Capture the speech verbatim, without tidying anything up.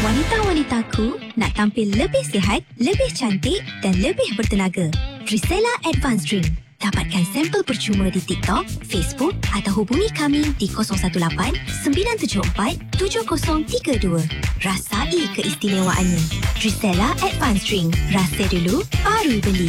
Wanita-wanitaku nak tampil lebih sihat, lebih cantik dan lebih bertenaga. Trisela Advanced Drink. Dapatkan sampel percuma di TikTok, Facebook atau hubungi kami di kosong satu lapan sembilan tujuh empat tujuh kosong tiga dua. Rasai keistimewaannya. Trisela Advanced Drink. Rasa dulu, baru beli.